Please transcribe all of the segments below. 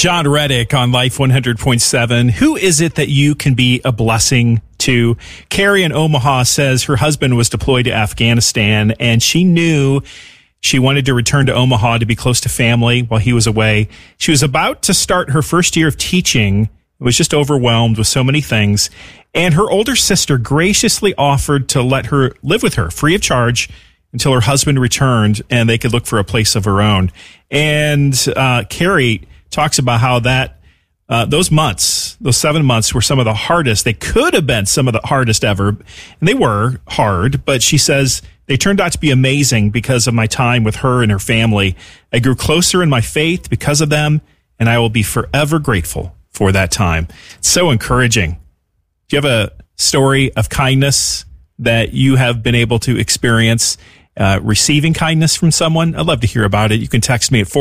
John Reddick on Life 100.7. Who is it that you can be a blessing to? Carrie in Omaha says her husband was deployed to Afghanistan, and she knew she wanted to return to Omaha to be close to family while he was away. She was about to start her first year of teaching. Was just overwhelmed with so many things. And her older sister graciously offered to let her live with her free of charge until her husband returned and they could look for a place of her own. And Carrie talks about how that those 7 months were some of the hardest. They could have been some of the hardest ever. And they were hard, but she says they turned out to be amazing because of my time with her and her family. I grew closer in my faith because of them, and I will be forever grateful for that time. It's so encouraging. Do you have a story of kindness that you have been able to experience, receiving kindness from someone? I'd love to hear about it. You can text me at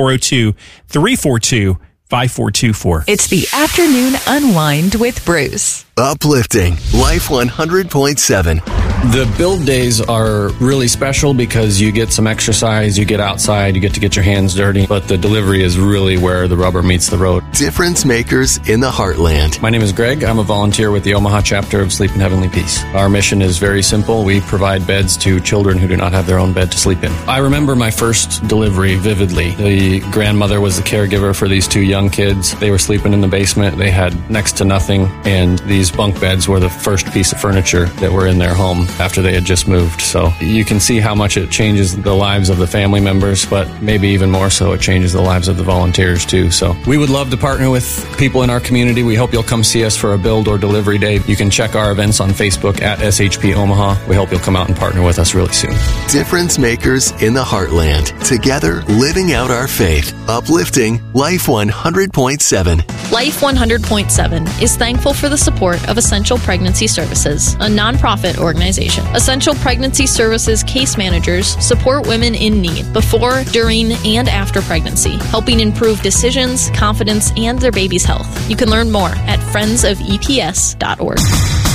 402-342-5424. It's the Afternoon Unwind with Bruce. Uplifting Life 100.7. The build days are really special because you get some exercise, you get outside, you get to get your hands dirty, but the delivery is really where the rubber meets the road. Difference makers in the heartland. My name is Greg. I'm a volunteer with the Omaha chapter of Sleep in Heavenly Peace. Our mission is very simple. We provide beds to children who do not have their own bed to sleep in. I remember my first delivery vividly. The grandmother was the caregiver for these two young kids. They were sleeping in the basement. They had next to nothing, and these bunk beds were the first piece of furniture that were in their home after they had just moved. So you can see how much it changes the lives of the family members, but maybe even more so it changes the lives of the volunteers too. So we would love to partner with people in our community. We hope you'll come see us for a build or delivery day. You can check our events on Facebook at SHP Omaha. We hope you'll come out and partner with us really soon. Difference makers in the heartland. Together, living out our faith. Uplifting Life 100.7. Life 100.7 is thankful for the support of Essential Pregnancy Services, a nonprofit organization. Essential Pregnancy Services case managers support women in need before, during, and after pregnancy, helping improve decisions, confidence, and their baby's health. You can learn more at friendsofeps.org.